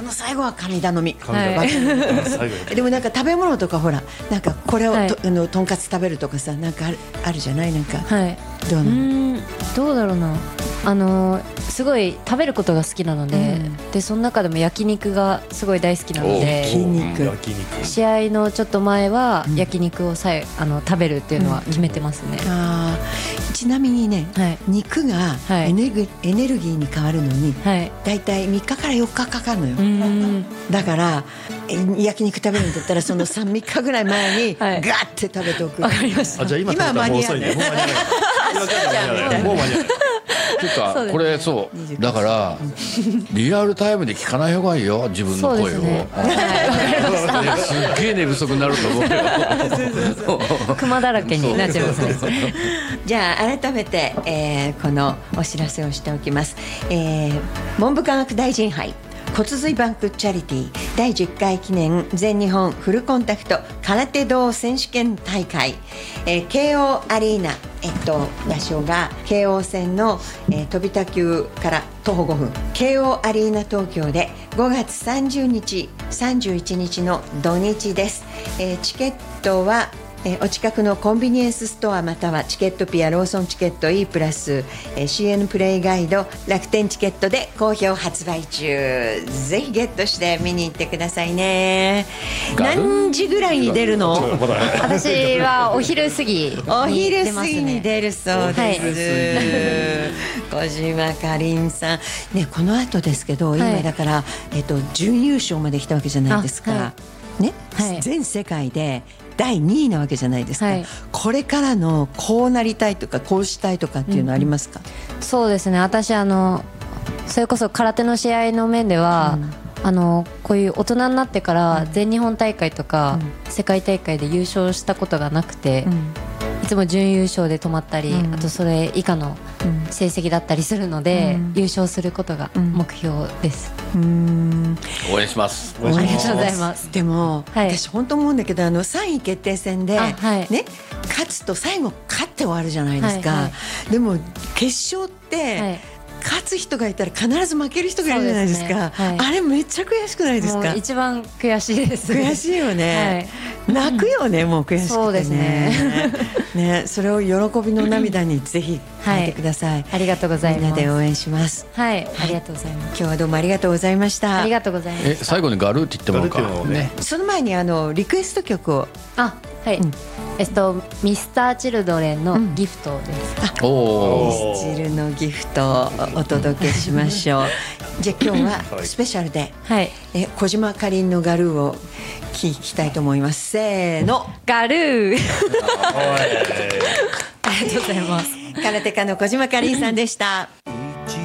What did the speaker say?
の最後は神頼み。 最後でもなんか食べ物とかほらなんかこれをはいとんかつ食べるとかさなんかあるじゃないなんかはいどうなの？ どうだろうな。すごい食べることが好きなので、でその中でも焼肉がすごい大好きなので、 焼肉焼肉試合のちょっと前は焼肉を食べるっていうのは決めてますね。 ちなみにね、 はい肉がはいエネルギーに変わるのに、 はい。 だいたい3日から4日かかるのよ。だから焼肉食べるんだったらその3日ぐらい前にガはいーって食べておく。 わかりました。 じゃあ今食べたらもう遅いね。もう間に合わない。もう間に合わない。 ていうかそうですねこれそうだからリアルタイムで聞かない方がいいよ自分の声を。 そうですね。はい、わかりました。 すっげえ寝不足になると思うよ。 クマだらけになっちゃいますね。 じゃあ改めて、このお知らせをしておきます、文部科学大臣杯骨髄バンクチャリティー第10回記念全日本フルコンタクト空手道選手権大会、慶応アリーナ、場所が京王線の、飛び田急から徒歩5分慶応アリーナ東京で5月30日31日の土日です、チケットはお近くのコンビニエンスストアまたはチケットピアローソンチケット E プラス CN プレイガイド楽天チケットで好評発売中。ぜひゲットして見に行ってくださいね。何時ぐらいに出るの？ 私はお昼過ぎお昼過出ますね。 ぎに出るそうです、小島かりんさん、ね、この後ですけど、 はい今だから、準優勝まで来たわけじゃないですか、 あはね、 はい全世界で第2位なわけじゃないですか、 はいこれからのこうなりたいとかこうしたいとかっていうのありますか？ そうですね。私それこそ空手の試合の面では、こういう大人になってから全日本大会とか、世界大会で優勝したことがなくて、いつも準優勝で止まったり、あとそれ以下の成績だったりするので、優勝することが目標です。 応援します。 ありがとうございます。 でも、 はい私本当思うんだけど3位決定戦で、 あはいね、勝つと最後勝って終わるじゃないですか、 はいはでも決勝って、 はい勝つ人がいたら必ず負ける人がいるじゃないですか。 そうですねはいあれめっちゃ悔しくないですか？ もう一番悔しいです。 悔しいよね、泣くよね、もう悔しくてね。 そうですねね、それを喜びの涙にぜひ変えてください、 ありがとうございます。 みんなで応援します。 はい、ありがとうございます。 今日はどうもありがとうございましたありがとうございます。 最後にガルーって言ってもらおうか。 ガルーっていうのをねその前にリクエスト曲をあ、はい。ミスターチルドレンのギフトです。 おお。 ミスチルのギフトをお届けしましょうじゃあ今日はスペシャルで、 はい。 小島かりんのガルーを聴きたいと思います。せーの、 ガルー。ありがとうございます。 空手家の小島かりんさんでした。